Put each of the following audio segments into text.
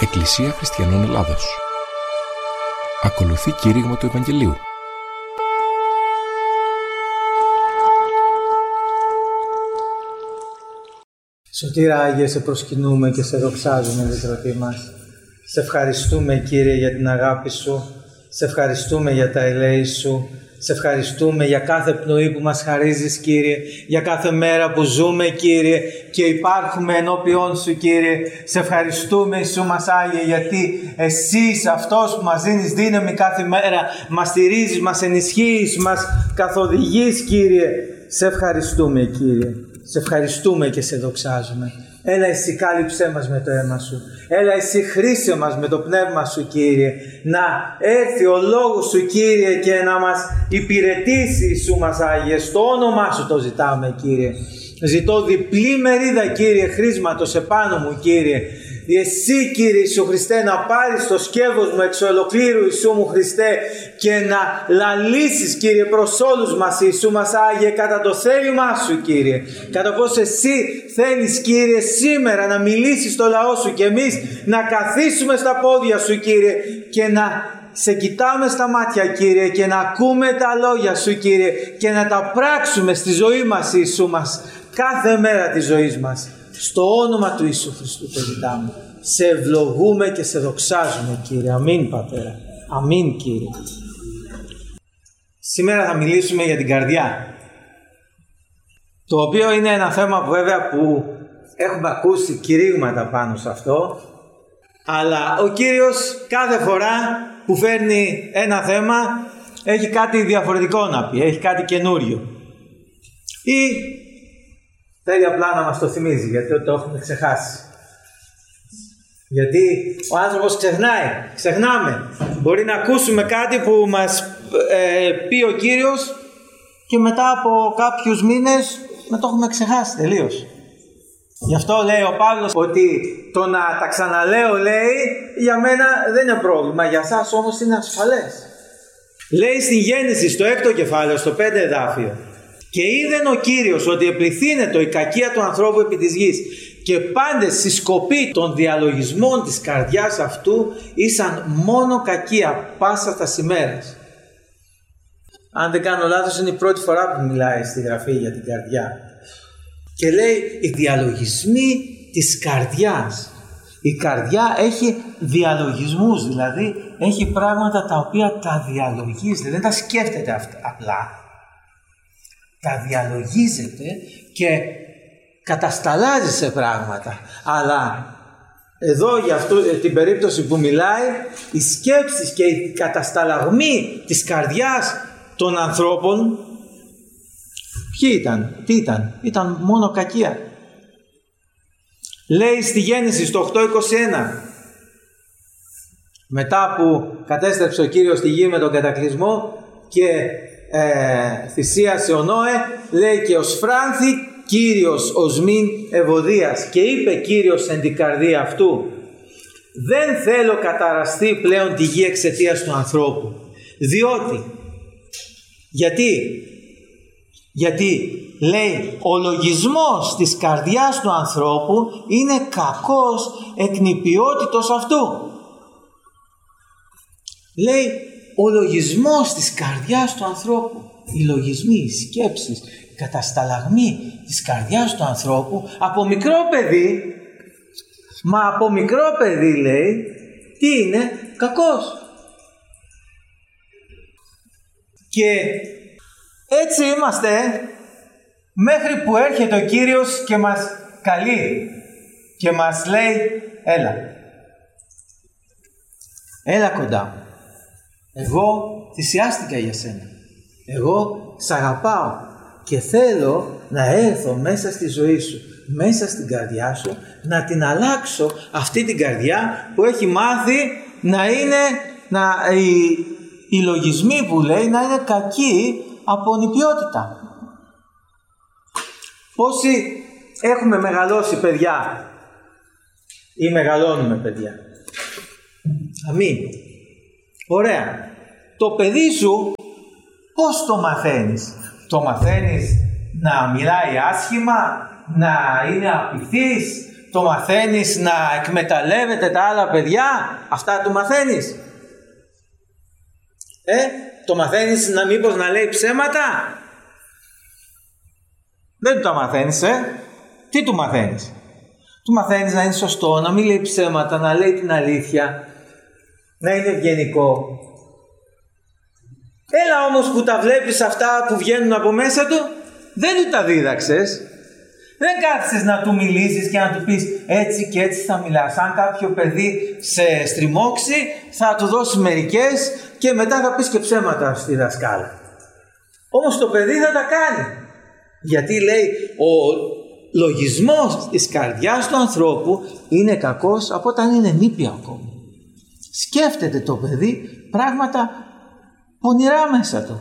Εκκλησία Χριστιανών Ελλάδος. Ακολουθεί κήρυγμα του Ευαγγελίου. Σωτήρα Άγιε, σε προσκυνούμε και σε δοξάζουμε, Δευτρωτή μας. Σε ευχαριστούμε, Κύριε, για την αγάπη Σου. Σε ευχαριστούμε για τα ελέη Σου. Σε ευχαριστούμε για κάθε πνοή που μας χαρίζεις, Κύριε, για κάθε μέρα που ζούμε, Κύριε, και υπάρχουμε ενώπιόν Σου, Κύριε. Σε ευχαριστούμε, Ιησού μας Άγιε, γιατί Εσύ είσαι αυτός που μας δίνεις δύναμη κάθε μέρα, μας στηρίζεις, μας ενισχύεις, μας καθοδηγείς, Κύριε. Σε ευχαριστούμε, Κύριε. Σε ευχαριστούμε και σε δοξάζουμε. Έλα εσύ κάλυψέ μας με το αίμα Σου. Έλα εσύ χρήσε μας με το πνεύμα Σου, Κύριε. Να έρθει ο λόγος Σου, Κύριε, και να μας υπηρετήσει, Ιησού μας Άγιε. Στο όνομά Σου το ζητάμε, Κύριε. Ζητώ διπλή μερίδα, Κύριε, χρήσματος επάνω μου, Κύριε. Εσύ, Κύριε Ιησού Χριστέ, να πάρεις το σκεύος μου εξ ολοκλήρου, Ιησού μου Χριστέ, και να λαλήσεις, Κύριε, προς όλους μας, Ιησού μας Άγιε, κατά το θέλημά Σου, Κύριε. Κατά πως Εσύ θέλεις, Κύριε, σήμερα να μιλήσεις στο λαό Σου και εμείς να καθίσουμε στα πόδια Σου, Κύριε, και να σε κοιτάμε στα μάτια, Κύριε, και να ακούμε τα λόγια Σου, Κύριε, και να τα πράξουμε στη ζωή μας, Ιησού μας, κάθε μέρα της ζωής μας. Στο όνομα του Ιησού Χριστού το ζητάμε. Σε ευλογούμε και σε δοξάζουμε, Κύριε. Αμήν, Πατέρα. Αμήν, Κύριε. Σήμερα θα μιλήσουμε για την καρδιά. Το οποίο είναι ένα θέμα βέβαια που έχουμε ακούσει κηρύγματα πάνω σε αυτό. Αλλά ο Κύριος κάθε φορά που φέρνει ένα θέμα έχει κάτι διαφορετικό να πει. Έχει κάτι καινούριο. Ή θέλει απλά να μας το θυμίζει, γιατί το έχουμε ξεχάσει. Γιατί ο άνθρωπος ξεχνάμε. Μπορεί να ακούσουμε κάτι που μας πει ο Κύριος και μετά από κάποιους μήνες να το έχουμε ξεχάσει τελείως. Γι' αυτό λέει ο Παύλος ότι το να τα ξαναλέω, λέει, για μένα δεν είναι πρόβλημα, για σας όμως είναι ασφαλές. Λέει στην Γέννηση, στο 6ο κεφάλαιο, στο 5 εδάφιο: «Και είδεν ο Κύριος ότι επληθύνετο η κακία του ανθρώπου επί της γης, και πάντες στη σκοπή των διαλογισμών της καρδιάς αυτού ήσαν μόνο κακία πάσα τας ημέρας». Αν δεν κάνω λάθος, είναι η πρώτη φορά που μιλάει στη Γραφή για την καρδιά. Και λέει οι διαλογισμοί της καρδιάς. Η καρδιά έχει διαλογισμούς, δηλαδή έχει πράγματα τα οποία τα διαλογίζεται, δεν τα σκέφτεται απλά. Τα διαλογίζεται και κατασταλάζει σε πράγματα. Αλλά εδώ για την περίπτωση που μιλάει, οι σκέψεις και οι κατασταλαγμοί της καρδιάς των ανθρώπων, τι ήταν μόνο κακία. Λέει στη Γέννηση στο 8:21, μετά που κατέστρεψε ο Κύριος τη γη με τον κατακλυσμό και θυσίασε ο Νόε, λέει: «Και ως φράνθη Κύριος ως μην ευωδίας, και είπε Κύριος εν την καρδία αυτού, δεν θέλω καταραστεί πλέον τη γη εξαιτίας του ανθρώπου». Διότι, γιατί λέει ο λογισμός της καρδιάς του ανθρώπου είναι κακός εκ νηπιότητος αυτού. Λέει ο λογισμός της καρδιάς του ανθρώπου, οι λογισμοί, οι σκέψεις, οι κατασταλαγμοί της καρδιάς του ανθρώπου από μικρό παιδί, λέει, τι είναι? Κακός. Και έτσι είμαστε μέχρι που έρχεται ο Κύριος και μας καλεί και μας λέει: έλα κοντά μου. Εγώ θυσιάστηκα για σένα. Εγώ σ' αγαπάω και θέλω να έρθω μέσα στη ζωή σου, μέσα στην καρδιά σου, να την αλλάξω αυτή την καρδιά που έχει μάθει να είναι, οι λογισμοί που λέει να είναι κακοί από νηπιότητα. Πόσοι έχουμε μεγαλώσει παιδιά ή μεγαλώνουμε παιδιά? Αμήν. Ωραία. Το παιδί σου πώς το μαθαίνεις? Το μαθαίνεις να μιλάει άσχημα, να είναι απειθής? Το μαθαίνεις να εκμεταλλεύεται τα άλλα παιδιά, αυτά του μαθαίνεις. Το μαθαίνεις μήπως να λέει ψέματα. Δεν το μαθαίνεις, Τι του μαθαίνεις? Του μαθαίνεις να είναι σωστό, να μην λέει ψέματα, να λέει την αλήθεια, να είναι ευγενικό. Έλα όμως που τα βλέπεις αυτά που βγαίνουν από μέσα του, δεν του τα δίδαξες. Δεν κάθισες να του μιλήσεις και να του πεις έτσι και έτσι θα μιλάς. Αν κάποιο παιδί σε στριμώξει, θα του δώσεις μερικές και μετά θα πεις και ψέματα στη δασκάλα. Όμως το παιδί θα τα κάνει. Γιατί λέει ο λογισμός της καρδιάς του ανθρώπου είναι κακός από όταν είναι νήπιο ακόμη. Σκέφτεται το παιδί πράγματα πονηρά μέσα του.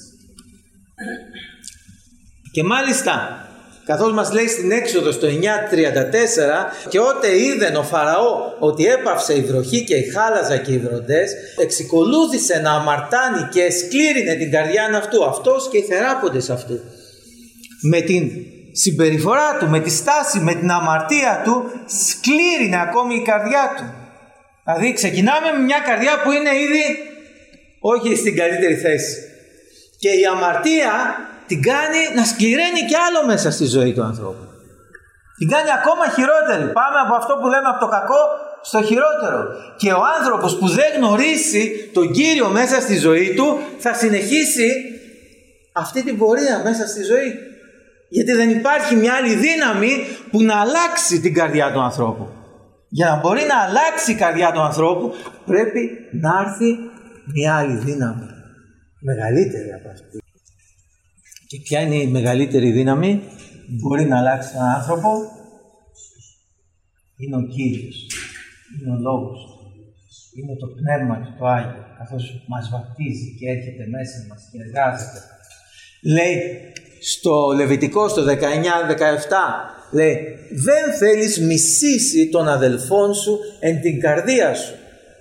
Και μάλιστα, καθώς μας λέει στην Έξοδο στο 9:34, και ότε είδεν ο Φαραώ ότι έπαυσε η βροχή και η χάλαζα και οι βροντές, εξικολούθησε να αμαρτάνει και σκλήρινε την καρδιά αυτού, αυτός και οι θεράποντες αυτού. Με την συμπεριφορά του, με τη στάση, με την αμαρτία του, σκλήρινε ακόμη η καρδιά του. Δηλαδή ξεκινάμε με μια καρδιά που είναι ήδη όχι στην καλύτερη θέση. Και η αμαρτία την κάνει να σκληραίνει κι άλλο μέσα στη ζωή του ανθρώπου. Την κάνει ακόμα χειρότερη. Πάμε από αυτό που λέμε από το κακό στο χειρότερο. Και ο άνθρωπος που δεν γνωρίσει τον Κύριο μέσα στη ζωή του θα συνεχίσει αυτή την πορεία μέσα στη ζωή. Γιατί δεν υπάρχει μια άλλη δύναμη που να αλλάξει την καρδιά του ανθρώπου. Για να μπορεί να αλλάξει η καρδιά του ανθρώπου πρέπει να έρθει μια άλλη δύναμη. Μεγαλύτερη από αυτή. Και ποια είναι η μεγαλύτερη δύναμη που μπορεί να αλλάξει τον άνθρωπο? Είναι ο Κύριος. Είναι ο Λόγος του. Είναι το Πνεύμα του το Άγιο, καθώς μας βαπτίζει και έρχεται μέσα μας και εργάζεται. Λέει στο Λεβιτικό στο 19-17, λέει δεν θέλεις μισήσει τον αδελφόν σου εν την καρδία σου.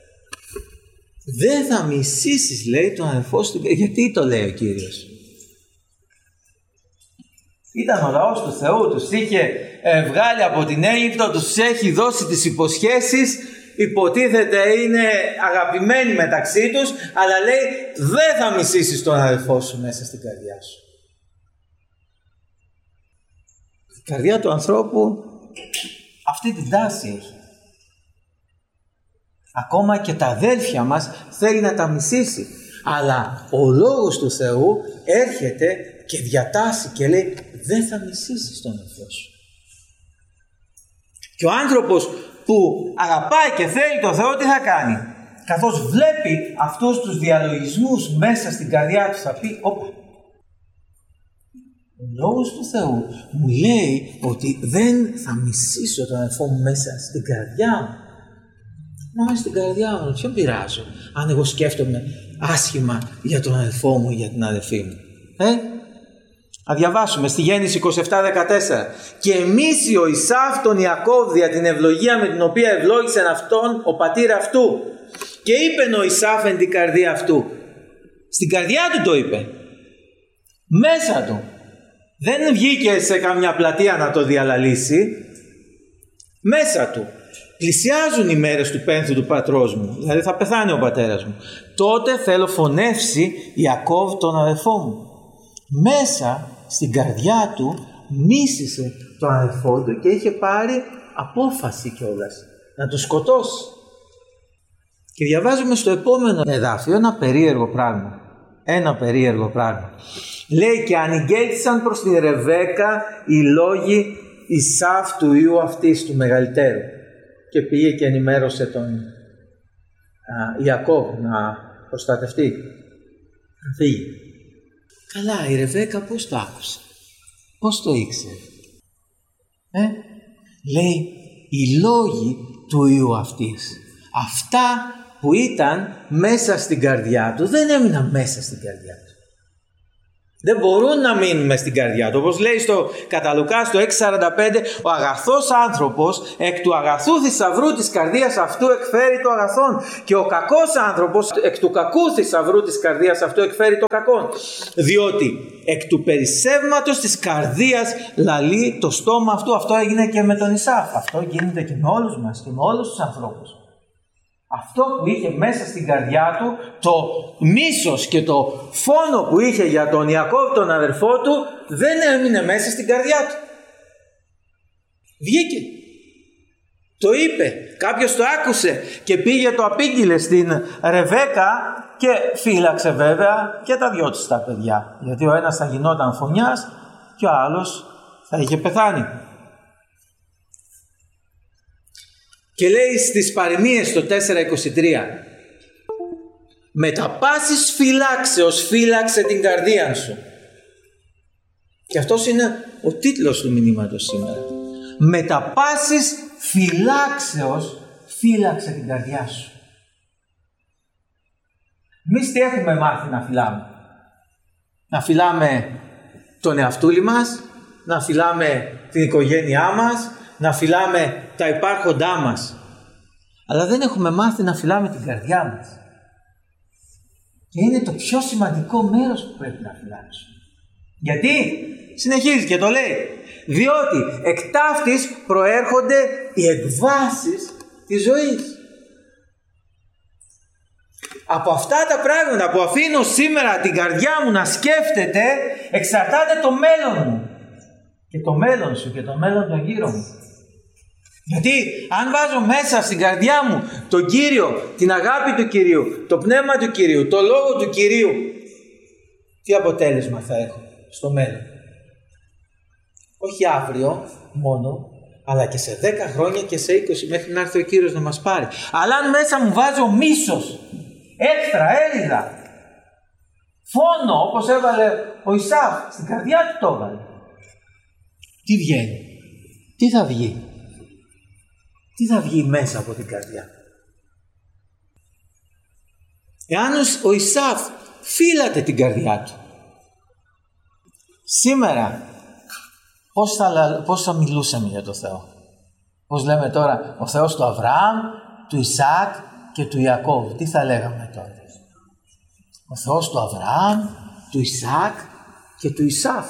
Δεν θα μισήσεις, λέει, τον αδελφό σου. Γιατί το λέει ο Κύριος? Ήταν ο λαός του Θεού, τους είχε βγάλει από την Αίγυπτο, τους έχει δώσει τις υποσχέσεις, υποτίθεται είναι αγαπημένοι μεταξύ τους, αλλά λέει δεν θα μισήσεις τον αδελφό σου μέσα στην καρδιά σου. Η καρδιά του ανθρώπου αυτή την τάση έχει. Ακόμα και τα αδέλφια μας θέλει να τα μισήσει, αλλά ο Λόγος του Θεού έρχεται και διατάσσει και λέει δεν θα μισήσεις τον αδελφό σου. Και ο άνθρωπος που αγαπάει και θέλει τον Θεό τι θα κάνει? Καθώς βλέπει αυτούς τους διαλογισμούς μέσα στην καρδιά του θα πει όπα, ο Λόγος του Θεού μου λέει ότι δεν θα μισήσω τον αδελφό μου μέσα στην καρδιά μου. Μα στην καρδιά μου, ποιον πειράζω αν εγώ σκέφτομαι άσχημα για τον αδελφό μου ή για την αδελφή μου? Να διαβάσουμε στη Γέννηση 27-14. Και εμείς ο Ισαύ τον Ιακώβ δια την ευλογία με την οποία ευλόγησεν αυτόν ο πατήρ αυτού. Και είπε ο Ισαύ εν την καρδία αυτού. Στην καρδιά του το είπε. Μέσα του. Δεν βγήκε σε καμιά πλατεία να το διαλαλήσει. Μέσα του. Πλησιάζουν οι μέρες του πένθου του πατρός μου. Δηλαδή θα πεθάνει ο πατέρας μου. Τότε θέλω φωνεύσει Ιακώβ τον αδελφό μου. Μέσα στην καρδιά του μίσησε τον αδελφό του και είχε πάρει απόφαση κιόλας να τον σκοτώσει. Και διαβάζουμε στο επόμενο εδάφιο ένα περίεργο πράγμα. Λέει και ανηγγέλθησαν προς την Ρεβέκα οι λόγοι Ισαύ του ιού αυτής του μεγαλύτερου. Και πήγε και ενημέρωσε τον Ιακώβ να προστατευτεί, να φύγει. Καλά, η Ρεβέκα πώς το άκουσε? Πώς το ήξερε? Λέει οι λόγοι του ιού αυτής. Αυτά που ήταν μέσα στην καρδιά του δεν έμειναν μέσα στην καρδιά του. Δεν μπορούν να μείνουν μες στην καρδιά του. Όπως λέει κατά Λουκά στο 6:45, ο αγαθός άνθρωπος εκ του αγαθού θησαυρού της καρδίας αυτού εκφέρει το αγαθόν, και ο κακός άνθρωπος εκ του κακού θησαυρού της καρδίας αυτού εκφέρει το κακόν. Διότι εκ του περισσεύματος της καρδίας λαλεί το στόμα αυτού. Αυτό έγινε και με τον Ισαάκ. Αυτό γίνεται και με όλους μας και με όλους τους ανθρώπους. Αυτό που είχε μέσα στην καρδιά του, το μίσος και το φόνο που είχε για τον Ιακώβ τον αδερφό του, δεν έμεινε μέσα στην καρδιά του. Βγήκε. Το είπε. Κάποιος το άκουσε και πήγε το απήγγειλε στην Ρεβέκα και φύλαξε βέβαια και τα δυο της τα παιδιά. Γιατί ο ένας θα γινόταν φωνιάς και ο άλλος θα είχε πεθάνει. Και λέει στις παροιμίες το 4:23, με τα πάσης φυλάξεως φύλαξε την καρδία σου. Και αυτός είναι ο τίτλος του μηνύματος σήμερα. Με τα πάσης φυλάξεως φύλαξε την καρδιά σου. Εμείς τι έχουμε μάθει να φυλάμε? Να φυλάμε τον εαυτούλη μας, να φυλάμε την οικογένειά μας, να φυλάμε τα υπάρχοντά μας. Αλλά δεν έχουμε μάθει να φυλάμε την καρδιά μας. Και είναι το πιο σημαντικό μέρος που πρέπει να φυλάξουμε. Γιατί? Συνεχίζει και το λέει. Διότι εκ ταύτης προέρχονται οι εκβάσεις της ζωής. Από αυτά τα πράγματα που αφήνω σήμερα την καρδιά μου να σκέφτεται, εξαρτάται το μέλλον μου. Και το μέλλον σου και το μέλλον των γύρω μου. Γιατί αν βάζω μέσα στην καρδιά μου τον Κύριο, την αγάπη του Κυρίου, το πνεύμα του Κυρίου, το λόγο του Κυρίου, τι αποτέλεσμα θα έχω στο μέλλον? Όχι αύριο μόνο, αλλά και σε 10 χρόνια και σε 20, μέχρι να έρθει ο Κύριος να μας πάρει. Αλλά αν μέσα μου βάζω μίσος, έξτρα, έλιδα, φόνο, όπως έβαλε ο Ισαάκ, στην καρδιά του το έβαλε, τι βγαίνει? Τι θα βγει? Τι θα βγει μέσα από την καρδιά? Εάν ο Ισαάκ φύλατε την καρδιά του, σήμερα πώς θα μιλούσαμε για το Θεό? Πώς λέμε τώρα ο Θεός του Αβραάμ, του Ισαάκ και του Ιακώβ? Τι θα λέγαμε τώρα? Ο Θεός του Αβραάμ, του Ισαάκ και του Ισαύ.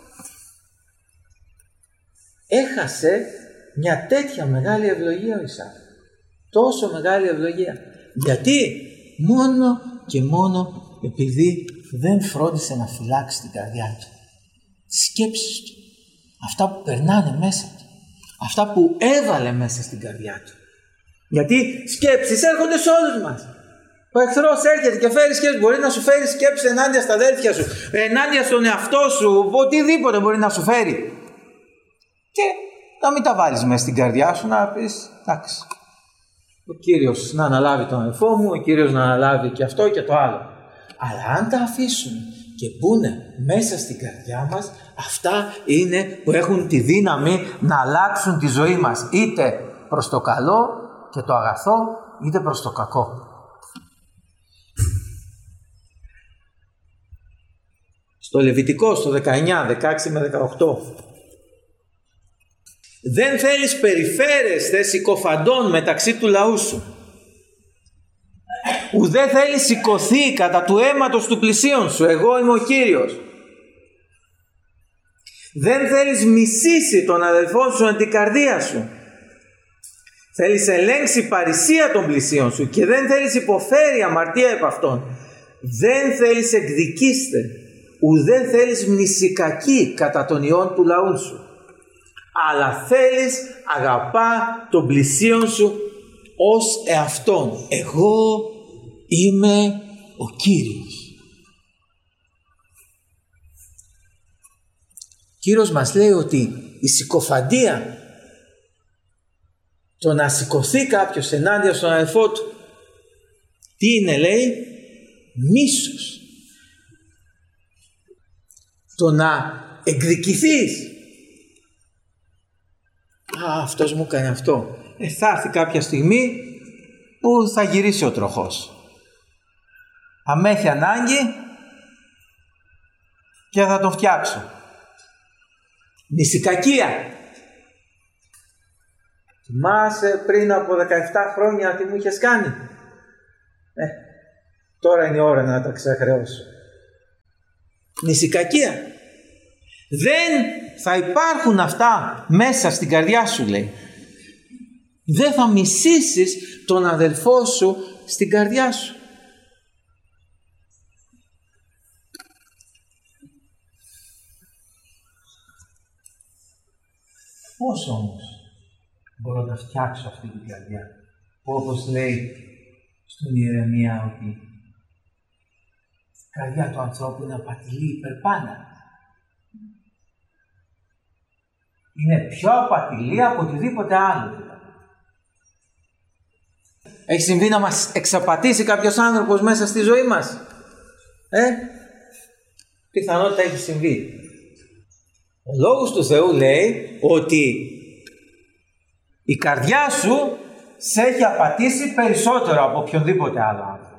Έχασε μια τέτοια μεγάλη ευλογία ο Ισαάκ. Τόσο μεγάλη ευλογία. Γιατί? Μόνο και μόνο επειδή δεν φρόντισε να φυλάξει την καρδιά του. Τις σκέψεις του. Αυτά που περνάνε μέσα του. Αυτά που έβαλε μέσα στην καρδιά του. Γιατί σκέψεις έρχονται σε όλους μας. Ο εχθρός έρχεται και φέρει σκέψεις. Μπορεί να σου φέρει σκέψεις ενάντια στα αδέρφια σου, ενάντια στον εαυτό σου, οτιδήποτε μπορεί να σου φέρει. Και να μην τα βάλεις μέσα στην καρδιά σου, να πεις εντάξει, ο Κύριος να αναλάβει τον αδελφό μου, ο Κύριος να αναλάβει και αυτό και το άλλο. Αλλά αν τα αφήσουμε και μπουνε μέσα στην καρδιά μας, αυτά είναι που έχουν τη δύναμη να αλλάξουν τη ζωή μας, είτε προς το καλό και το αγαθό, είτε προς το κακό. Στο Λεβιτικό, στο 19, 16 με 18. Δεν θέλεις περιφέρεσθε συκοφαντών μεταξύ του λαού σου. Ουδέ θέλεις σηκωθεί κατά του αίματος του πλησίον σου. Εγώ είμαι ο Κύριος. Δεν θέλεις μισήσει τον αδελφόν σου εν την καρδία σου. Θέλεις ελέγξει παρησία των πλησίων σου και δεν θέλεις υποφέρει αμαρτία επ' αυτών. Δεν θέλεις εκδικήστε, ουδέ θέλεις μνησικακή κατά των ιών του λαού σου. Αλλά θέλεις αγαπά τον πλησίον σου ως εαυτόν. Εγώ είμαι ο Κύριος. Ο Κύριος μας λέει ότι η συκοφαντία, το να σηκωθεί κάποιος ενάντια στον αδελφό του, τι είναι, λέει? Μίσος. Το να εκδικηθείς. Αυτός μου έκανε αυτό. Θα έρθει κάποια στιγμή που θα γυρίσει ο τροχός. Αν έχει ανάγκη, και θα τον φτιάξω. Νησικακία. Θυμάσαι πριν από 17 χρόνια τι μου είχες κάνει? Τώρα είναι η ώρα να τα ξεχρεώσω. Νησικακία. Δεν θα υπάρχουν αυτά μέσα στην καρδιά σου, λέει. Δεν θα μισήσεις τον αδελφό σου στην καρδιά σου. Πώς όμως μπορώ να φτιάξω αυτή την καρδιά, που όπως λέει στον Ιερεμία ότι η καρδιά του ανθρώπου είναι απατηλή υπερπάνα. Είναι πιο απατηλή από οτιδήποτε άλλο. Έχει συμβεί να μας εξαπατήσει κάποιος άνθρωπος μέσα στη ζωή μας? Πιθανότητα έχει συμβεί. Ο Λόγος του Θεού λέει ότι η καρδιά σου σε έχει απατήσει περισσότερο από οποιονδήποτε άλλο άνθρωπο.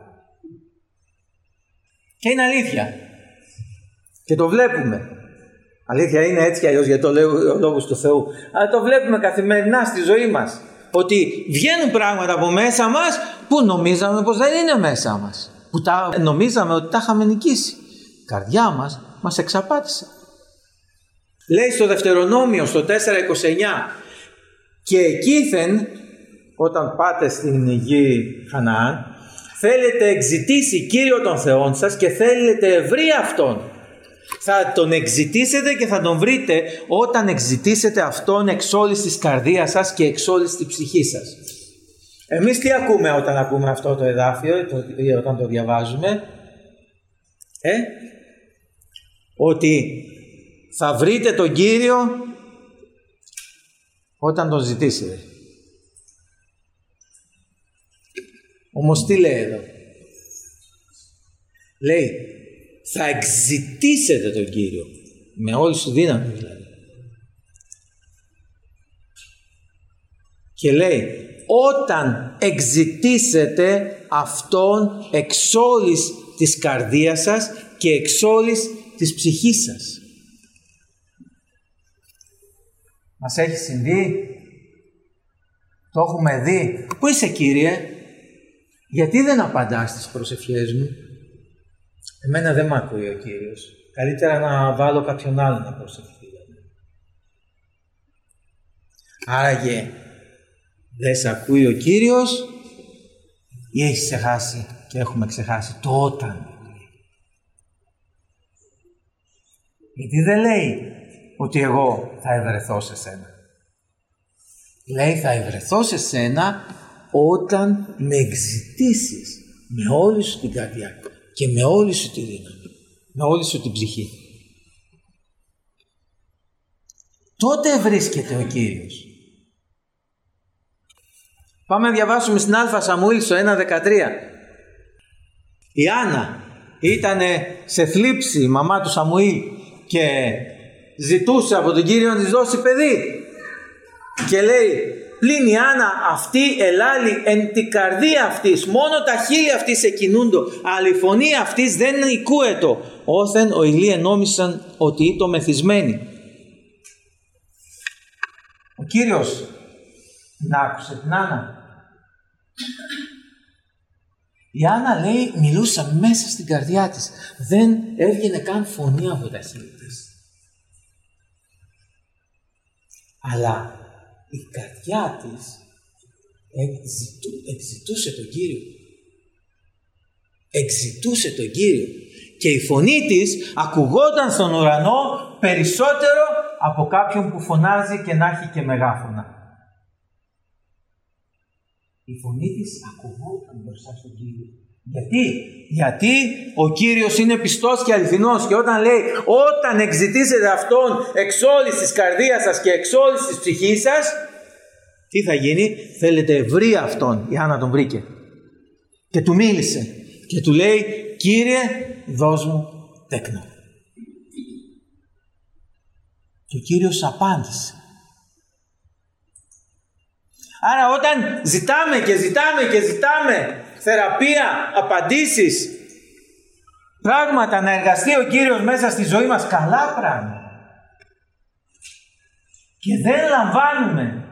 Και είναι αλήθεια. Και το βλέπουμε. Αλήθεια είναι έτσι κι αλλιώς, γιατί το λέει ο Λόγος του Θεού. Αλλά το βλέπουμε καθημερινά στη ζωή μας. Ότι βγαίνουν πράγματα από μέσα μας που νομίζαμε πως δεν είναι μέσα μας. Που νομίζαμε ότι τα είχαμε νικήσει. Η καρδιά μας εξαπάτησε. Λέει στο Δευτερονόμιο, στο 4:29, και εκείθεν, όταν πάτε στην γη Χαναάν, θέλετε εξητήσει Κύριο των Θεών σας και θέλετε ευρύ Αυτόν. Θα τον εξητήσετε και θα τον βρείτε όταν εξητήσετε Αυτόν εξ όλης της καρδίας σας και εξ όλης της ψυχής σας. Εμείς τι ακούμε όταν ακούμε αυτό το εδάφιο ή όταν το διαβάζουμε? Ότι θα βρείτε τον Κύριο όταν τον ζητήσετε. Όμως τι λέει εδώ? Λέει θα εξητήσετε τον Κύριο με όλη σου δύναμη δηλαδή. Και λέει όταν εξητήσετε Αυτόν εξ όλης της καρδίας σας και εξ όλης της ψυχής σας. Μας έχει συμβεί? Το έχουμε δει? Πού είσαι, Κύριε? Γιατί δεν απαντάς στις προσευχές μου? Εμένα δεν μ' ακούει ο Κύριος. Καλύτερα να βάλω κάποιον άλλο να προσευχθεί. Άραγε δεν σε ακούει ο Κύριος ή έχεις ξεχάσει και έχουμε ξεχάσει το όταν? Γιατί δεν λέει ότι εγώ θα ευρεθώ σε σένα. Λέει θα ευρεθώ σε σένα όταν με εξητήσεις με όλη σου την καρδιά και με όλη σου τη δύναμη, με όλη σου την ψυχή. Τότε βρίσκεται ο Κύριος. Πάμε να διαβάσουμε στην Α Σαμουήλ στο 1:13. Η Άννα ήταν σε θλίψη, η μαμά του Σαμουήλ, και ζητούσε από τον Κύριο να της δώσει παιδί. Και λέει, πλην η Άννα αυτή ελάλη εν την καρδία αυτής, μόνο τα χείλη αυτής εκκινούντο, αλλά η φωνή αυτής δεν οικούετο, όθεν ο Ηλίε νόμισαν ότι ήτο μεθυσμένη. Ο Κύριος την άκουσε την Άννα. Η Άννα λέει μιλούσα μέσα στην καρδιά της, δεν έβγαινε καν φωνή από τα χείλη της. Αλλά η καρδιά της εξητούσε τον Κύριο. Εξητούσε τον Κύριο. Και η φωνή της ακουγόταν στον ουρανό περισσότερο από κάποιον που φωνάζει και να έχει και μεγάφωνα. Η φωνή της ακουγόταν μπροστά στον Κύριο. Γιατί ο Κύριος είναι πιστός και αληθινός, και όταν λέει όταν εξητήσετε Αυτόν εξ όλης της καρδίας σας και εξ όλης της ψυχής σας, τι θα γίνει? Θέλετε ευρύ Αυτόν. Η Άννα τον βρήκε και του μίλησε και του λέει, Κύριε δώσ' μου τέκνο. Και ο Κύριος απάντησε. Άρα όταν ζητάμε και ζητάμε και ζητάμε θεραπεία, απαντήσεις, πράγματα, να εργαστεί ο Κύριος μέσα στη ζωή μας, καλά πράγματα. Και δεν λαμβάνουμε.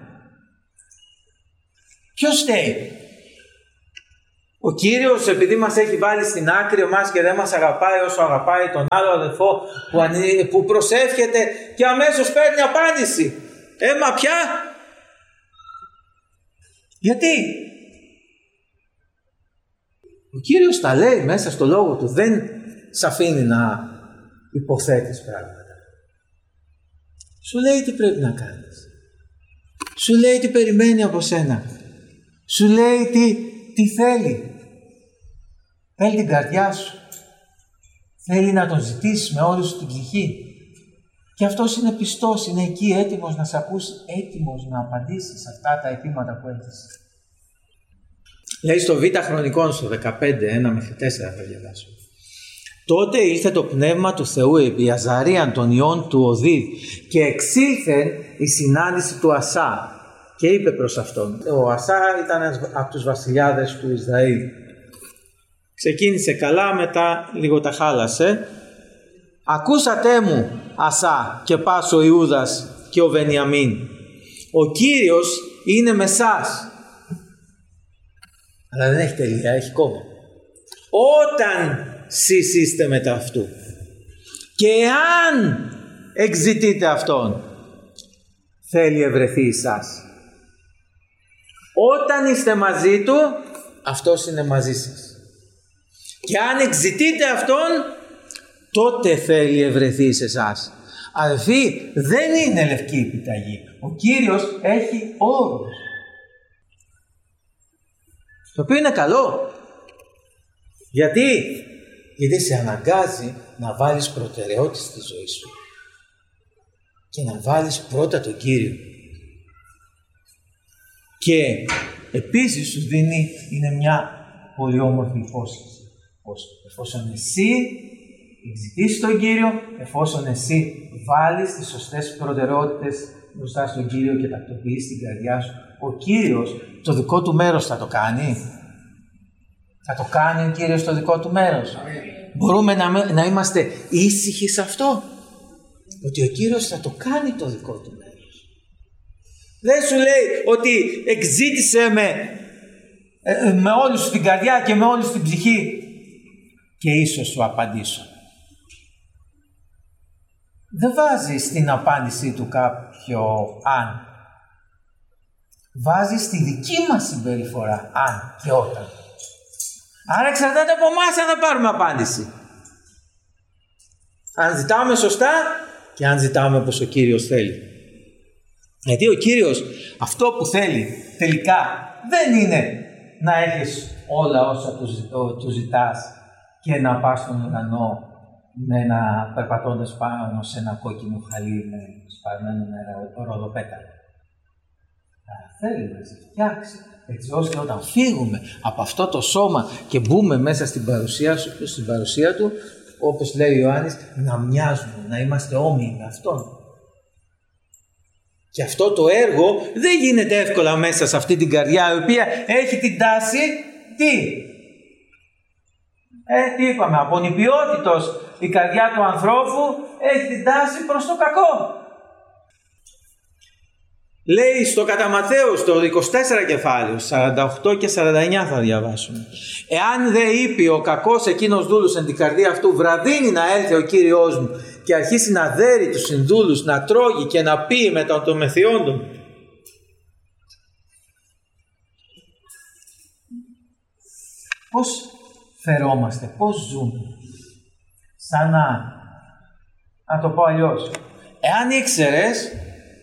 Ποιος φταίει? Ο Κύριος, επειδή μας έχει βάλει στην άκρη εμάς και δεν μας αγαπάει όσο αγαπάει τον άλλο αδελφό που προσεύχεται και αμέσως παίρνει απάντηση. Μα πια? Γιατί? Ο Κύριος τα λέει μέσα στο λόγο του, δεν σ' αφήνει να υποθέτεις πράγματα. Σου λέει τι πρέπει να κάνεις. Σου λέει τι περιμένει από σένα. Σου λέει τι θέλει. Θέλει την καρδιά σου. Θέλει να τον ζητήσεις με όλη σου την ψυχή. Και αυτός είναι πιστός, είναι εκεί έτοιμος να σε ακούσει, έτοιμος να απαντήσει σε αυτά τα αιτήματα που έχεις. Λέει στο Β' Χρονικών, στο 15, 1 μέχρι 4 θα διαβάσω. Τότε ήρθε το πνεύμα του Θεού επί Αζαρίαν των ιών του Οδίδ και εξήλθεν η συνάντηση του Ασά και είπε προς αυτόν. Ο Ασά ήταν από τους βασιλιάδες του Ισραήλ. Ξεκίνησε καλά, μετά λίγο τα χάλασε. Ακούσατε μου, Ασά και πας ο Ιούδας και ο Βενιαμίν. Ο Κύριος είναι με σας. Αλλά δεν έχει τελεία, έχει κόμμα. Όταν σεις είστε μετά αυτού και αν εξητείτε αυτόν, θέλει ευρεθεί εσάς. Όταν είστε μαζί του, αυτός είναι μαζί σας. Και αν εξητείτε αυτόν, τότε θέλει ευρεθεί σε εσάς. Αδελφοί, δεν είναι λευκή επιταγή. Ο Κύριος έχει όρους. Το οποίο είναι καλό. Γιατί σε αναγκάζει να βάλεις προτεραιότητα στη ζωή σου. Και να βάλεις πρώτα τον Κύριο. Και επίσης σου δίνει, είναι μια πολύ όμορφη υπόσχεση. Εφόσον εσύ εξητήσεις τον Κύριο, εφόσον εσύ βάλεις τις σωστές προτεραιότητες μπροστά στον Κύριο και τακτοποιείς την καρδιά σου, ο Κύριος το δικό του μέρος θα το κάνει. Θα το κάνει ο Κύριος το δικό του μέρος. Μπορούμε να είμαστε ήσυχοι σε αυτό. Ότι ο Κύριος θα το κάνει το δικό του μέρος. Δεν σου λέει ότι εξήτησε με όλη σου την καρδιά και με όλη σου την ψυχή και ίσως σου απαντήσω. Δεν βάζει στην απάντησή του κάποιο αν. Βάζει στη δική μας συμπεριφορά αν και όταν. Άρα εξαρτάται από εμάς αν θα πάρουμε απάντηση. Αν ζητάμε σωστά και αν ζητάμε όπως ο Κύριος θέλει. Γιατί ο Κύριος αυτό που θέλει τελικά δεν είναι να έχεις όλα όσα του ζητάς και να πας στον ουρανό περπατώντας πάνω σε ένα κόκκινο χαλί με σπαρμένο ροδοπέταλο. Θέλει να σε φτιάξει έτσι ώστε όταν φύγουμε από αυτό το σώμα και μπούμε μέσα στην παρουσία του, όπως λέει ο Ιωάννης, να μοιάζουμε, να είμαστε όμοιοι με Αυτόν. Και αυτό το έργο δεν γίνεται εύκολα μέσα σε αυτή την καρδιά, η οποία έχει την τάση, τι είπαμε, από νηπιότητος η καρδιά του ανθρώπου έχει την τάση προς το κακό. Λέει στο κατά Ματθαίου, στο 24 κεφάλαιο, 48 και 49 θα διαβάσουμε. Εάν δεν είπε ο κακός εκείνος δούλος εν την καρδία αυτού, βραδύνει να έλθει ο Κύριος μου και αρχίσει να δέρει τους συνδούλους, να τρώγει και να πει μετά των μεθιόντων. Πώς φερόμαστε, πώς ζούμε, σαν να το πω αλλιώς. Εάν ήξερες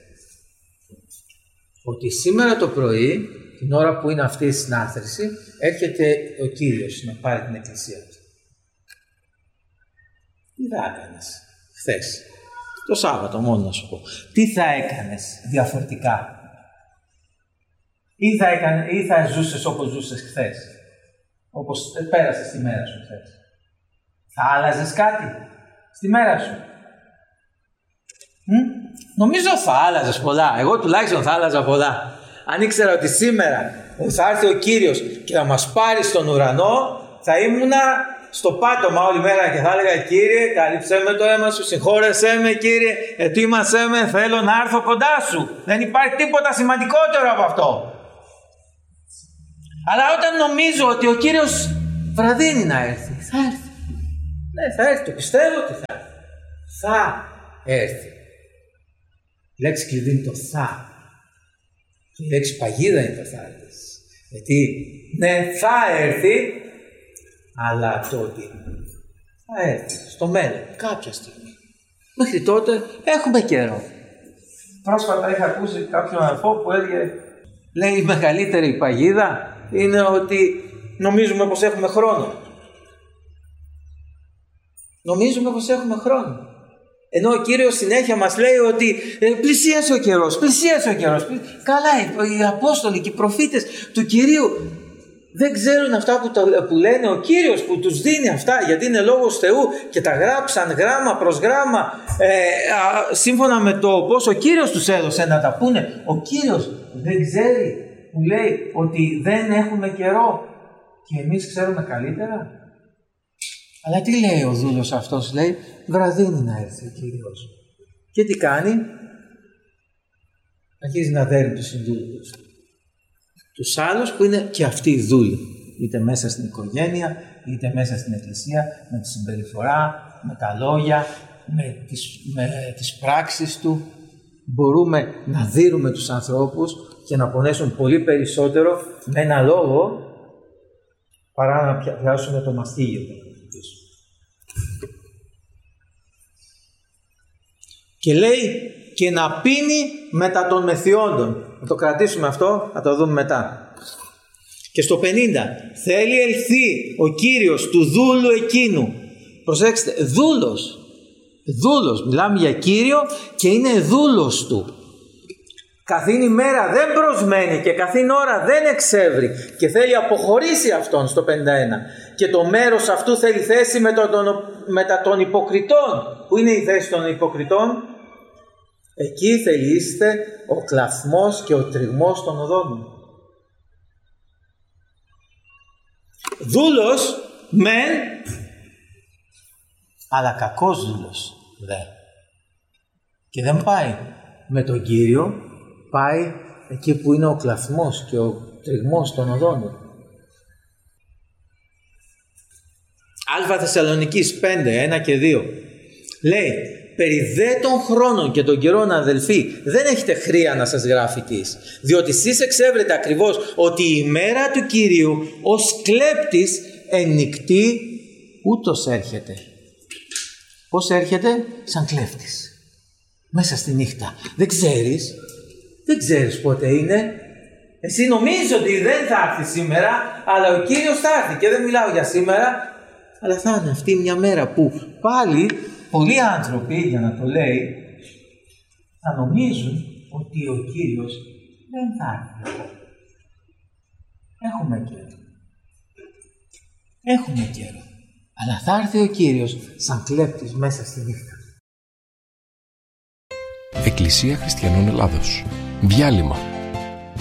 ότι σήμερα το πρωί, την ώρα που είναι αυτή η συνάθρηση, έρχεται ο Κύριος να πάρει την εκκλησία του. Τι θα έκανες χθες, το Σάββατο μόνο να σου πω. Τι θα έκανες διαφορετικά. Ή θα ζούσες όπως ζούσες χθες. Όπως πέρασες τη μέρα σου χθες. Θα άλλαζες κάτι στη μέρα σου. Νομίζω θα άλλαζες πολλά. Εγώ τουλάχιστον θα άλλαζα πολλά. Αν ήξερα ότι σήμερα θα έρθει ο Κύριος και θα μας πάρει στον ουρανό, θα ήμουνα στο πάτωμα όλη μέρα και θα έλεγα Κύριε, κάλυψέ με το αίμα σου, συγχώρεσέ με Κύριε, ετοίμασέ με, θέλω να έρθω κοντά σου. Δεν υπάρχει τίποτα σημαντικότερο από αυτό. Αλλά όταν νομίζω ότι ο Κύριος βραδύνει να έρθει, θα έρθει. Ναι, θα έρθει, το πιστεύω ότι θα έρθει. Θα έρθει. Η λέξη κλειδί είναι το θα. Και η λέξη παγίδα είναι το θα έρθει. Γιατί ναι, θα έρθει, αλλά το ότι θα έρθει στο μέλλον, κάποια στιγμή. Μέχρι τότε έχουμε καιρό. Πρόσφατα είχα ακούσει κάποιον αδελφό που έλεγε, λέει, η μεγαλύτερη παγίδα είναι ότι νομίζουμε πως έχουμε χρόνο. Νομίζουμε πως έχουμε χρόνο. Ενώ ο Κύριος συνέχεια μας λέει ότι πλησίασε ο καιρός, πλησίασε ο καιρός. Καλά, οι Απόστολοι και οι προφήτες του Κυρίου δεν ξέρουν αυτά που λένε ο Κύριος, που τους δίνει αυτά, γιατί είναι λόγος Θεού και τα γράψαν γράμμα προς γράμμα σύμφωνα με το πώς ο Κύριος τους έδωσε να τα πούνε. Ο Κύριος δεν ξέρει, που λέει ότι δεν έχουμε καιρό και εμείς ξέρουμε καλύτερα. Αλλά τι λέει ο δούλος αυτός, λέει, βραδύνει να έρθει ο Κύριος. Και τι κάνει? Αρχίζει να δέρνει τους συνδούλους. Τους άλλους που είναι και αυτοί οι δούλοι. Είτε μέσα στην οικογένεια, είτε μέσα στην εκκλησία, με τη συμπεριφορά, με τα λόγια, με τις πράξεις του. Μπορούμε να δείρουμε τους ανθρώπους και να πονέσουν πολύ περισσότερο με ένα λόγο παρά να πιάσουμε το μαστίγιο. Και λέει και να πίνει μετά των μεθιόντων. Να το κρατήσουμε αυτό, θα το δούμε μετά. Και στο 50, θέλει ελθεί ο Κύριος του δούλου εκείνου. Προσέξτε, δούλος, μιλάμε για Κύριο και είναι δούλος του. Καθήν ημέρα δεν προσμένει και καθήν ώρα δεν εξεύρει και θέλει αποχωρήσει αυτόν στο 51. Και το μέρος αυτού θέλει θέση μετά των υποκριτών. Πού είναι η θέση των υποκριτών? Εκεί θελήστε ο κλαθμός και ο τριγμός των οδών. Δούλος μεν, αλλά κακός δούλος δε. Και δεν πάει με τον Κύριο, πάει εκεί που είναι ο κλαθμός και ο τριγμός των οδών. Α Θεσσαλονικής 5, 1 και 2 λέει, περί δε των χρόνων και των καιρών, αδελφοί, δεν έχετε χρία να σας γράφει τις, διότι εσείς εξεύρετε ακριβώς ότι η ημέρα του Κυρίου ως κλέπτης εν νυκτή ούτως έρχεται. Πώς έρχεται? Σαν κλέφτης. Μέσα στη νύχτα. Δεν ξέρεις πότε είναι. Εσύ νομίζεις ότι δεν θα έρθει σήμερα, αλλά ο Κύριος θα έρθει. Και δεν μιλάω για σήμερα, αλλά θα είναι αυτή μια μέρα που πάλι πολλοί άνθρωποι, για να το λέει, θα νομίζουν ότι ο Κύριος δεν θα έρθει. Έχουμε καιρό. Αλλά θα έρθει ο Κύριος σαν κλέπτης μέσα στη νύχτα. Εκκλησία Χριστιανών Ελλάδος. Διάλειμμα.